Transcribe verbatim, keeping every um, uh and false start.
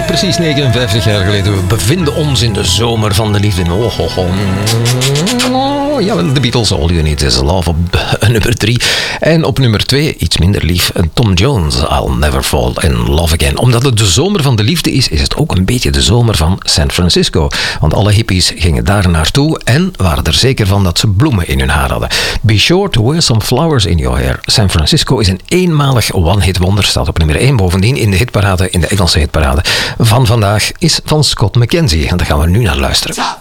Precies negenenvijftig jaar geleden. We bevinden ons in de zomer van de liefde. Oh, oh, oh. Ja, de Beatles, All You Need Is Love op nummer drie. En op nummer twee, iets minder lief, Tom Jones, I'll Never Fall in Love Again. Omdat het de zomer van de liefde is, is het ook een beetje de zomer van San Francisco. Want alle hippies gingen daar naartoe en waren er zeker van dat ze bloemen in hun haar hadden. Be sure to wear some flowers in your hair. San Francisco is een eenmalig one-hit wonder, staat op nummer één bovendien in de hitparade, in de Engelse hitparade van vandaag, is van Scott McKenzie. En daar gaan we nu naar luisteren.